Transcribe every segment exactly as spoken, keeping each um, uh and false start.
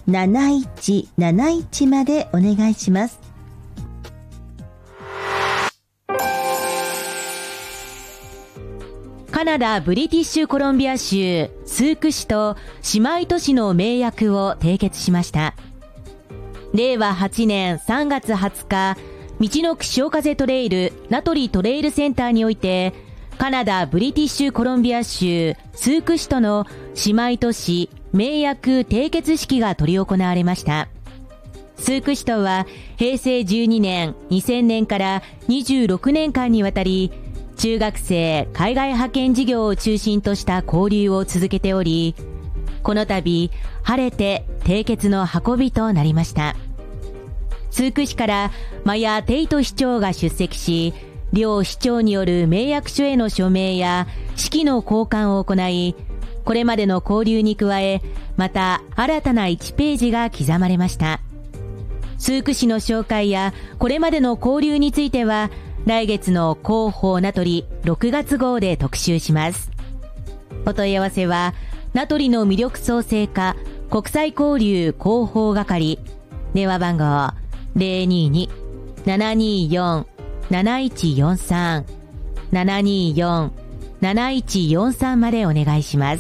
なないちなないちまでお願いします。 カナダ・ブリティッシュコロンビア州スーク市と姉妹都市の盟約を締結しました。れいわはちねんさんがつはつか、道のく潮風トレイルナトリトレイルセンターにおいて、カナダ・ブリティッシュコロンビア州スーク市との姉妹都市盟約締結式が執り行われました。スーク市とはへいせいじゅうにねん、にせんねんからにじゅうろくねんかんにわたり、中学生海外派遣事業を中心とした交流を続けており、この度晴れて締結の運びとなりました。スーク市からマヤ・テイト市長が出席し、両市長による盟約書への署名や式の交換を行い、これまでの交流に加え、また新たないちページが刻まれました。スーク市の紹介やこれまでの交流については、来月の広報ナトリろくがつ号で特集します。お問い合わせは、ナトリの魅力創生課国際交流広報係、電話番号 ゼロにーにー ななにーよん なないちよんさん ななにーよん なないちよんさんまでお願いします。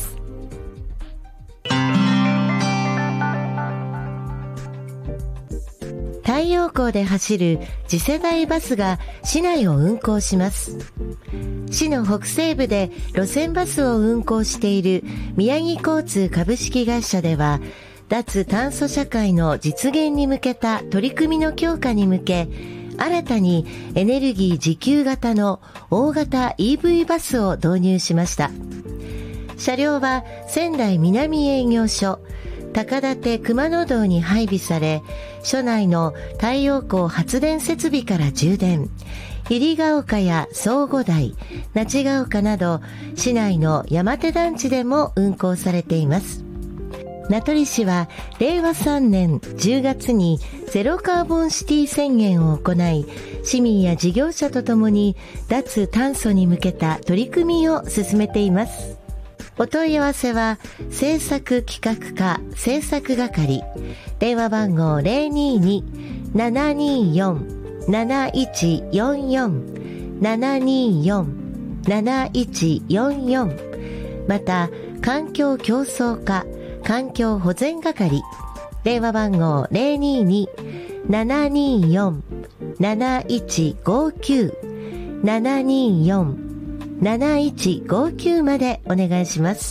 太陽光で走る次世代バスが市内を運行します。市の北西部で路線バスを運行している宮城交通株式会社では、脱炭素社会の実現に向けた取り組みの強化に向け、新たにエネルギー自給型の大型 イーブイ バスを導入しました。車両は仙台南営業所高館熊野道に配備され、署内の太陽光発電設備から充電、入ヶ丘や相互台、那智ヶ丘など市内の山手団地でも運行されています。名取市はれいわさんねんじゅうがつにゼロカーボンシティ宣言を行い、市民や事業者とともに脱炭素に向けた取り組みを進めています。お問い合わせは政策企画課政策係、電話番号 ゼロにーにー ななにーよん なないちよんよん ななにーよん なないちよんよん、また環境競争課環境保全係、電話番号 ゼロにーにー ななにーよん なないちごきゅう ななにーよん なないちごきゅうまでお願いします。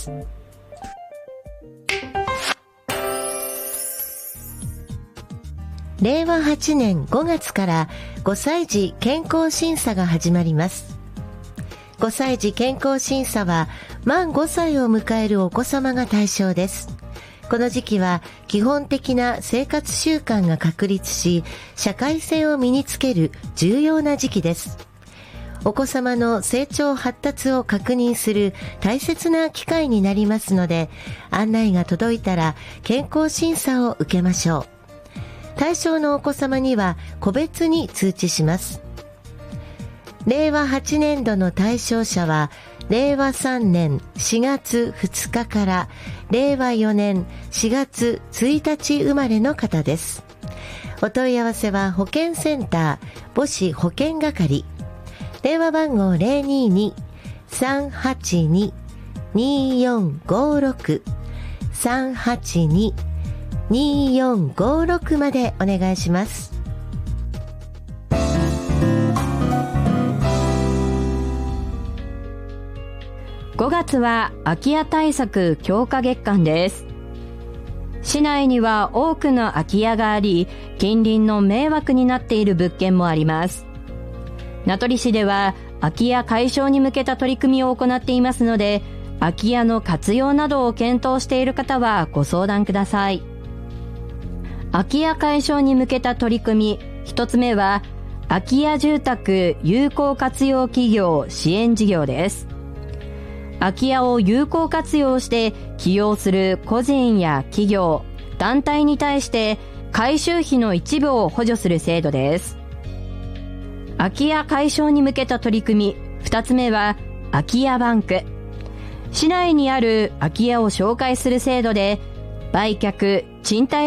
れいわはちねんごがつからごさい児健康審査が始まります。ごさい児健康審査は満ごさいを迎えるお子様が対象です。この時期は基本的な生活習慣が確立し、社会性を身につける重要な時期です。お子様の成長発達を確認する大切な機会になりますので、案内が届いたら健康審査を受けましょう。対象のお子様には個別に通知します。れいわはちねんどの対象者はれいわさんねんしがつふつかかられいわよねんしがつついたち生まれの方です。お問い合わせは保健センター母子保健係、電話番号 ゼロにーにー さんはちに にーよんごろく さんはちに にーよんごろくまでお願いします。 ごがつは空き家対策強化月間です。市内には多くの空き家があり、近隣の迷惑になっている物件もあります。名取市では空き家解消に向けた取り組みを行っていますので、空き家の活用などを検討している方はご相談ください。空き家解消に向けた取り組み、一つ目は空き家住宅有効活用企業支援事業です。空き家を有効活用して起用する個人や企業、団体に対して改修費の一部を補助する制度です。空き家解消に向けた取り組み、二つ目は空き家バンク。市内にある空き家を紹介する制度で、売却、賃貸